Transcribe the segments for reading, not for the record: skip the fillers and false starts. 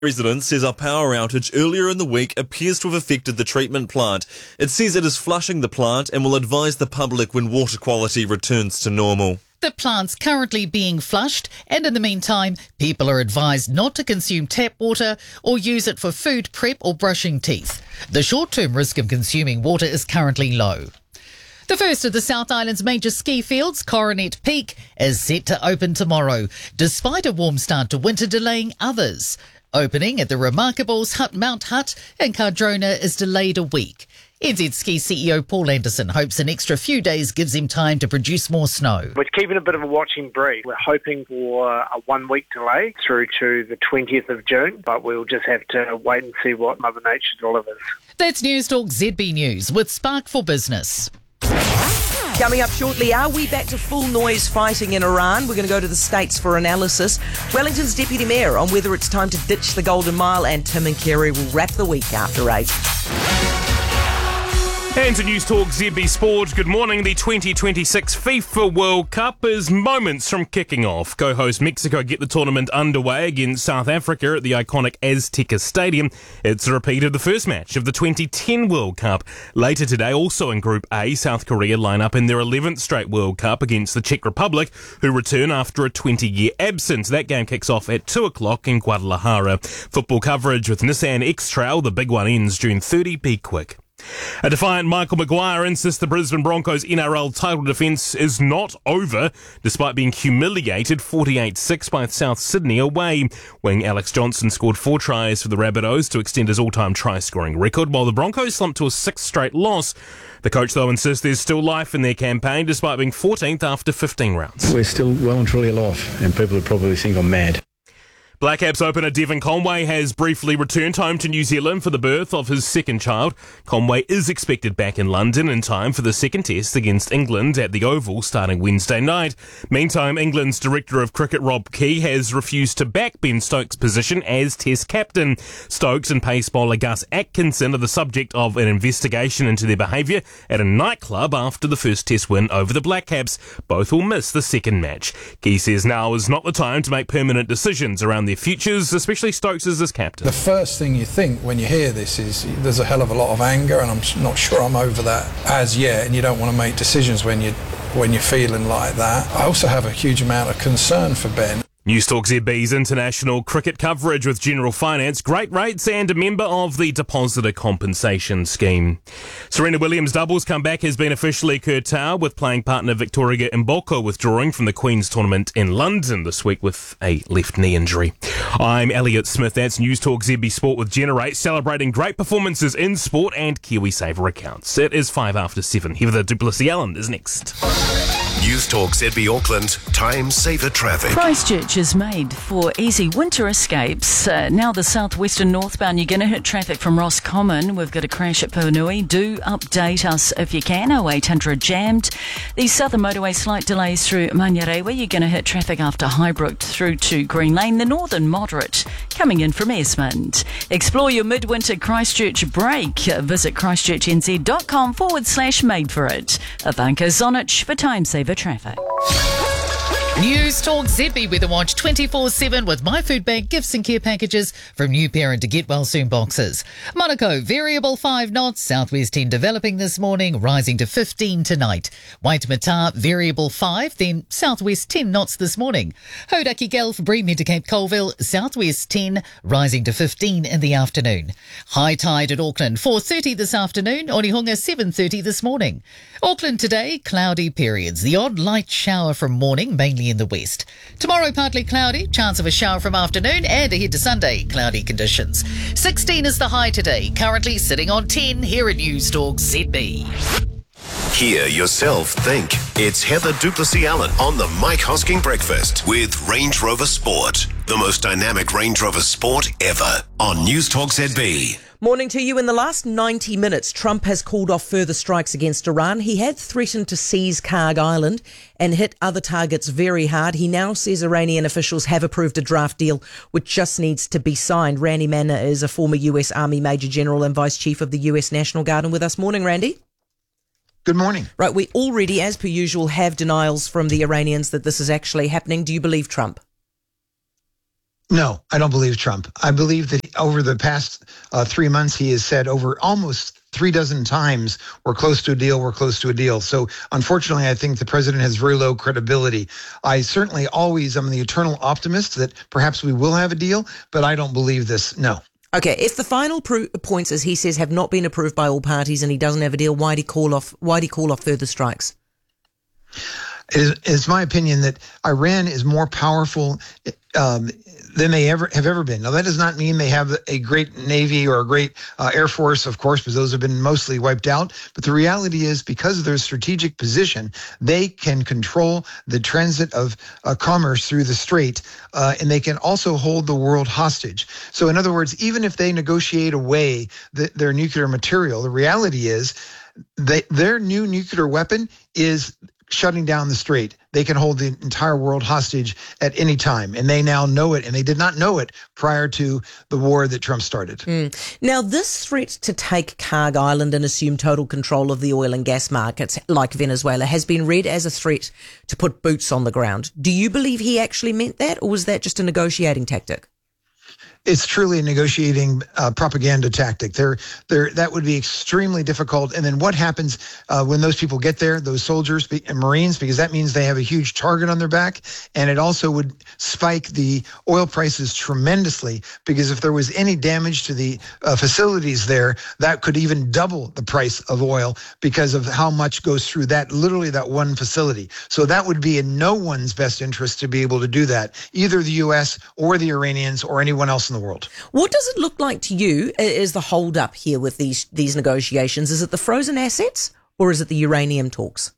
Resident says a power outage earlier in the week appears to have affected the treatment plant. It says it is flushing the plant and will advise the public when water quality returns to normal. The plant's currently being flushed, and in the meantime, people are advised not to consume tap water or use it for food prep or brushing teeth. The short-term risk of consuming water is currently low. The first of the South Island's major ski fields, Coronet Peak, is set to open tomorrow, despite a warm start to winter delaying others. Opening at the Remarkables Mount Hutt in Cardrona is delayed a week. NZ Ski CEO Paul Anderson hopes an extra few days gives him time to produce more snow. We're keeping a bit of a watching brief. We're hoping for a 1 week delay through to the 20th of June, but we'll just have to wait and see what Mother Nature delivers. That's News Talk ZB News with Spark for Business. Coming up shortly, are we back to full noise fighting in Iran? We're going to go to the States for analysis. Wellington's Deputy Mayor on whether it's time to ditch the Golden Mile, and Tim and Kerry will wrap the week after 8. And to News Talk ZB Sport, good morning. The 2026 FIFA World Cup is moments from kicking off. Co-host Mexico get the tournament underway against South Africa at the iconic Azteca Stadium. It's a repeat of the first match of the 2010 World Cup. Later today, also in Group A, South Korea line up in their 11th straight World Cup against the Czech Republic, who return after a 20-year absence. That game kicks off at 2 o'clock in Guadalajara. Football coverage with Nissan X-Trail. The big one ends June 30. Be quick. A defiant Michael Maguire insists the Brisbane Broncos' NRL title defence is not over, despite being humiliated 48-6 by South Sydney away. Wing Alex Johnson scored 4 tries for the Rabbitohs to extend his all-time try-scoring record, while the Broncos slumped to a 6th straight loss. The coach, though, insists there's still life in their campaign, despite being 14th after 15 rounds. We're still well and truly alive, and people would probably think I'm mad. Black Caps opener Devon Conway has briefly returned home to New Zealand for the birth of his second child. Conway is expected back in London in time for the second test against England at the Oval starting Wednesday night. Meantime, England's Director of Cricket Rob Key has refused to back Ben Stokes' position as Test captain. Stokes and pace bowler Gus Atkinson are the subject of an investigation into their behaviour at a nightclub after the first Test win over the Black Caps. Both will miss the second match. Key says now is not the time to make permanent decisions around their futures, especially Stokes as captain. The first thing you think when you hear this is there's a hell of a lot of anger, and I'm not sure I'm over that as yet, and you don't want to make decisions when you're feeling like that. I also have a huge amount of concern for Ben. News Talk ZB's international cricket coverage with General Finance, great rates and a member of the Depositor Compensation Scheme. Serena Williams' doubles comeback has been officially curtailed, with playing partner Victoria Mboko withdrawing from the Queen's Tournament in London this week with a left knee injury. I'm Elliot Smith. That's News Talk ZB Sport with Generate, celebrating great performances in sport and KiwiSaver accounts. It is 5 after 7. Heather Du Plessis-Allen is next. News Talk ZB Auckland, time saver traffic. Christchurch is made for easy winter escapes. Now the southwestern northbound, you're going to hit traffic from Roscommon. We've got a crash at Puanui. Do update us if you can. 0800 jammed. The southern motorway, slight delays through Manurewa. You're going to hit traffic after Highbrook through to Green Lane. The northern moderate coming in from Esmond. Explore your midwinter Christchurch break. Visit christchurchnz.com/made for it. Ivanka Zonich for time saver traffic. News Talk ZB Weather Watch 24/7 with My Food Bank gifts and care packages from new parent to get well soon boxes. Monaco, variable 5 knots, southwest 10 developing this morning, rising to 15 tonight. Waitemata, variable 5, then southwest 10 knots this morning. Hodaki Gulf, Bremen to Cape Colville, southwest 10, rising to 15 in the afternoon. High tide at Auckland, 4:30 this afternoon, Onehunga 7:30 this morning. Auckland today, cloudy periods, the odd light shower from morning, mainly in the west. Tomorrow, partly cloudy, chance of a shower from afternoon, and ahead to Sunday, cloudy conditions. 16 is the high today, currently sitting on 10 here at News Talk ZB. Hear yourself think. It's Heather Du Plessis-Allen on the Mike Hosking Breakfast with Range Rover Sport, the most dynamic Range Rover Sport ever on News Talk ZB. Morning to you. In the last 90 minutes, Trump has called off further strikes against Iran. He had threatened to seize Karg Island and hit other targets very hard. He now says Iranian officials have approved a draft deal which just needs to be signed. Randy Manna is a former US Army Major General and Vice Chief of the US National Guard, and with us. Morning, Randy. Good morning. Right, we already, as per usual, have denials from the Iranians that this is actually happening. Do you believe Trump? No, I don't believe Trump. I believe that over the past 3 months, he has said over almost 36 times, we're close to a deal, we're close to a deal. So unfortunately, I think the president has very low credibility. I certainly always am the eternal optimist that perhaps we will have a deal, but I don't believe this, no. Okay, if the final points, as he says, have not been approved by all parties and he doesn't have a deal, why'd he call off further strikes? It's my opinion that Iran is more powerful than they have ever been. Now, that does not mean they have a great Navy or a great Air Force, of course, because those have been mostly wiped out. But the reality is, because of their strategic position, they can control the transit of commerce through the strait, and they can also hold the world hostage. So, in other words, even if they negotiate away their nuclear material, the reality is their new nuclear weapon is shutting down the strait. They can hold the entire world hostage at any time, and they now know it, and they did not know it prior to the war that Trump started. Now, this threat to take Kharg Island and assume total control of the oil and gas markets like Venezuela has been read as a threat to put boots on the ground. Do you believe he actually meant that, or was that just a negotiating tactic? It's truly a negotiating propaganda tactic. That would be extremely difficult. And then what happens when those people get there, those soldiers and Marines, because that means they have a huge target on their back. And it also would spike the oil prices tremendously, because if there was any damage to the facilities there, that could even double the price of oil because of how much goes through that one facility. So that would be in no one's best interest to be able to do that, either the U.S. or the Iranians or anyone else in the world. What does it look like to you is the hold up here with these negotiations? Is it the frozen assets or is it the uranium talks?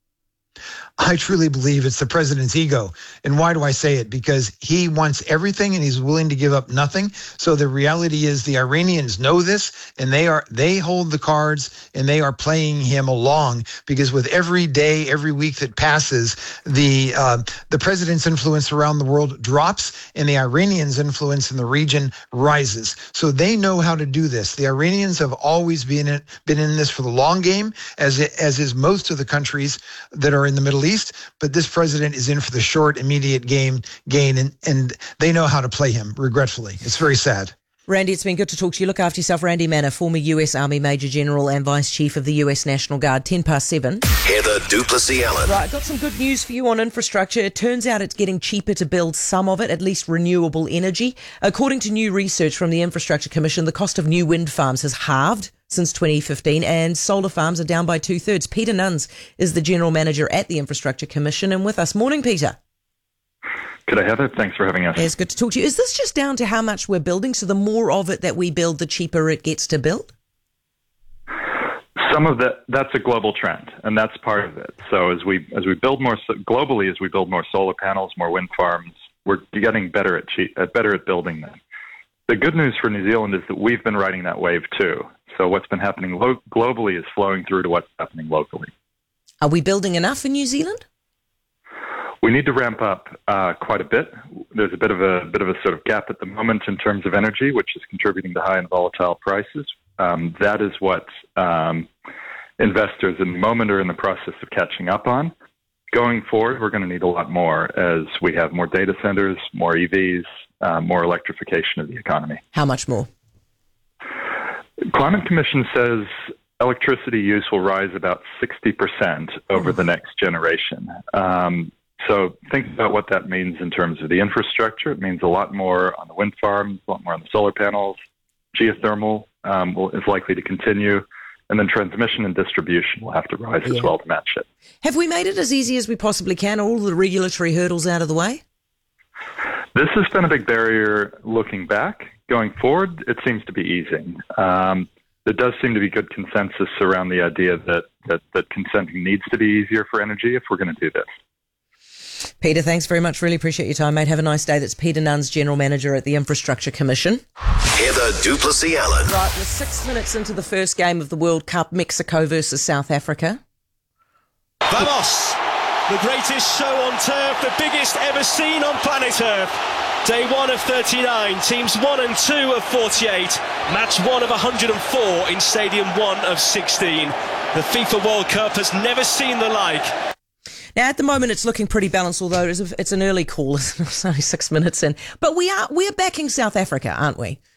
I truly believe it's the president's ego. And why do I say it? Because he wants everything and he's willing to give up nothing. So the reality is the Iranians know this, and they hold the cards and they are playing him along, because with every day, every week that passes, the president's influence around the world drops and the Iranians' influence in the region rises. So they know how to do this. The Iranians have always been in this for the long game, as is most of the countries that are in the Middle East. But this president is in for the short, immediate gain, and they know how to play him, regretfully. It's very sad. Randy, it's been good to talk to you. Look after yourself. Randy Manor, former US Army Major General and Vice Chief of the US National Guard. 7:10. Heather Duplessis-Allen. Right, I've got some good news for you on infrastructure. It turns out it's getting cheaper to build some of it, at least renewable energy. According to new research from the Infrastructure Commission, the cost of new wind farms has halved since 2015, and solar farms are down by 2/3. Peter Nuns is the General Manager at the Infrastructure Commission and with us. Morning, Peter. G'day, Heather. Thanks for having us. It's good to talk to you. Is this just down to how much we're building? So the more of it that we build, the cheaper it gets to build? Some of that's a global trend, and that's part of it. So as we build more globally, as we build more solar panels, more wind farms, we're getting better at building them. The good news for New Zealand is that we've been riding that wave too. So what's been happening globally is flowing through to what's happening locally. Are we building enough in New Zealand? We need to ramp up quite a bit. There's a bit of a sort of gap at the moment in terms of energy, which is contributing to high and volatile prices. That is what investors in the moment are in the process of catching up on. Going forward, we're going to need a lot more as we have more data centers, more EVs, more electrification of the economy. How much more? Climate Commission says electricity use will rise about 60% over the next generation. So think about what that means in terms of the infrastructure. It means a lot more on the wind farms, a lot more on the solar panels. Geothermal is likely to continue. And then transmission and distribution will have to rise as well to match it. Have we made it as easy as we possibly can? Are all the regulatory hurdles out of the way? This has been a big barrier looking back. Going forward, it seems to be easing. There does seem to be good consensus around the idea that consenting needs to be easier for energy if we're going to do this. Peter, thanks very much. Really appreciate your time, mate. Have a nice day. That's Peter Nuns, General Manager at the Infrastructure Commission. Heather Duplessis-Allen. Right, we're 6 minutes into the first game of the World Cup, Mexico versus South Africa. Vamos! The greatest show on turf, the biggest ever seen on planet Earth. Day 1 of 39, teams 1 and 2 of 48, match 1 of 104 in Stadium 1 of 16. The FIFA World Cup has never seen the like. Now, at the moment, it's looking pretty balanced, although it's an early call. It's only 6 minutes in. But we're backing South Africa, aren't we?